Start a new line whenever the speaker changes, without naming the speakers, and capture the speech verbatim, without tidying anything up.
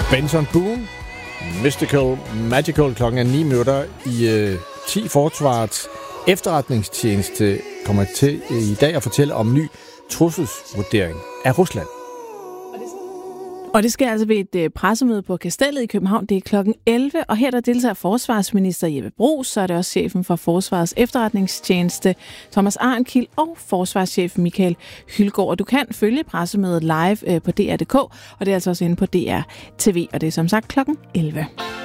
Benson Boone, Mystical Magical, klokken er ni minutter i øh, ti. Forsvarets efterretningstjeneste kommer til øh, i dag at fortælle om ny trusselsvurdering af Rusland.
Og det sker altså ved et øh, pressemøde på Kastellet i København. Det er klokken elleve, og her der deltager forsvarsminister Jeppe Bruus, så er det også chefen for Forsvarets efterretningstjeneste Thomas Arnkild og forsvarschef Michael Hylgaard. Og du kan følge pressemødet live øh, på D R punktum d k, og det er altså også inde på D R T V, og det er som sagt klokken elleve.